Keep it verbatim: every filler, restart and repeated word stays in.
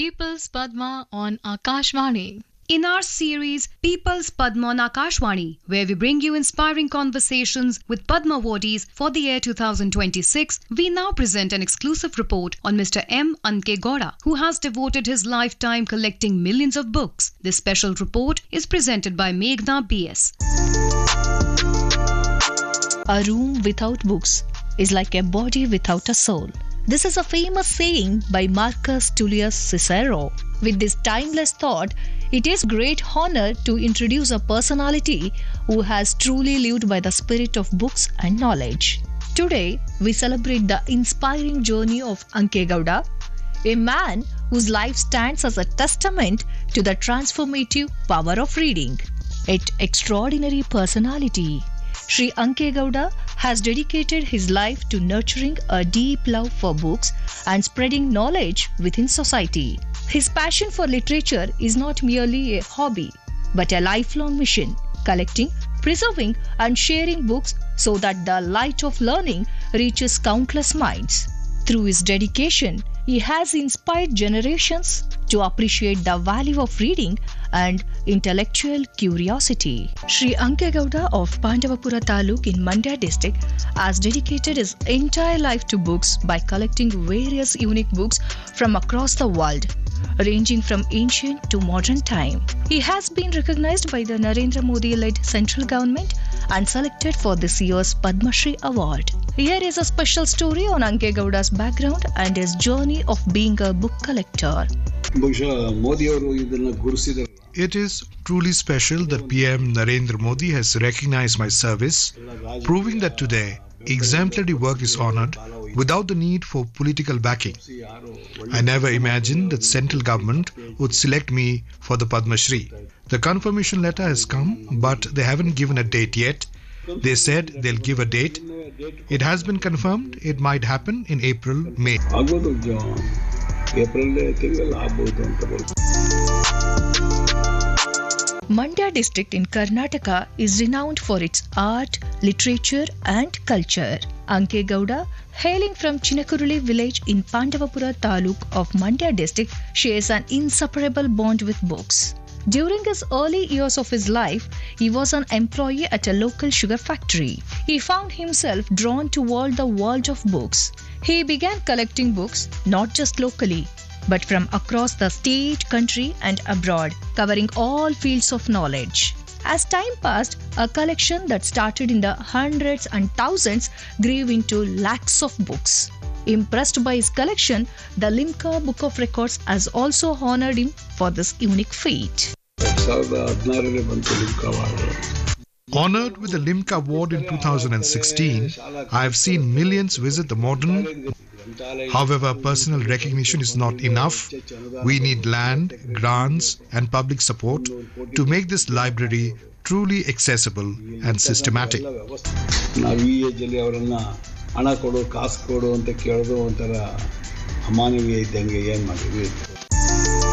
People's Padma on Akashvani. In our series People's Padma on Akashvani, where we bring you inspiring conversations with Padma awardees for the year two thousand twenty-six, we now present an exclusive report on Mister M. Ankegowda, who has devoted his lifetime collecting millions of books. This special report is presented by Meghna B S. A room without books is like a body without a soul. This is a famous saying by Marcus Tullius Cicero. With this timeless thought, it is great honor to introduce a personality who has truly lived by the spirit of books and knowledge. Today, we celebrate the inspiring journey of Ankegowda, a man whose life stands as a testament to the transformative power of reading. Its extraordinary personality, Sri Ankegowda has dedicated his life to nurturing a deep love for books and spreading knowledge within society. His passion for literature is not merely a hobby, but a lifelong mission, collecting, preserving, and sharing books so that the light of learning reaches countless minds. Through his dedication, he has inspired generations to appreciate the value of reading and intellectual curiosity. Sri Ankegowda of Pandavapura Taluk in Mandya district has dedicated his entire life to books by collecting various unique books from across the world, ranging from ancient to modern time. He has been recognized by the Narendra Modi-led central government and selected for this year's Padma Shri Award. Here is a special story on Ankegowda's background and his journey of being a book collector. It is truly special that P M Narendra Modi has recognized my service, proving that today exemplary work is honored without the need for political backing. I never imagined that central government would select me for the Padma Shri. The confirmation letter has come, but they haven't given a date yet. They said they'll give a date. It has been confirmed. It might happen in April, May. Mandya district in Karnataka is renowned for its art, literature and culture. Ankegowda, hailing from Chinakuruli village in Pandavapura Taluk of Mandya district, shares an inseparable bond with books. During his early years of his life, he was an employee at a local sugar factory. He found himself drawn toward the world of books. He began collecting books not just locally, but from across the state, country and abroad, covering all fields of knowledge. As time passed, a collection that started in the hundreds and thousands grew into lakhs of books. Impressed by his collection, the Limca Book of Records has also honored him for this unique feat. Honored with the Limca Award in two thousand sixteen, I have seen millions visit the modern. However, personal recognition is not enough. We need land, grants and public support to make this library truly accessible and systematic. ಹಣ ಕೊಡು ಕಾಸು ಕೊಡು ಅಂತ ಕೇಳೋದು ಒಂಥರ ಅಮಾನವೀಯ ಇದ್ದಂಗೆ ಏನು ಮಾಡಿದ್ವಿ.